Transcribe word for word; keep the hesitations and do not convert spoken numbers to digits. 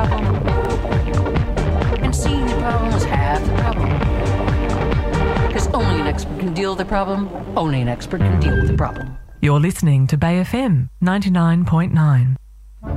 problem. And seeing the problem is half the problem. Because only an expert can deal with the problem. Only an expert can deal with the problem. You're listening to Bay F M ninety-nine point nine.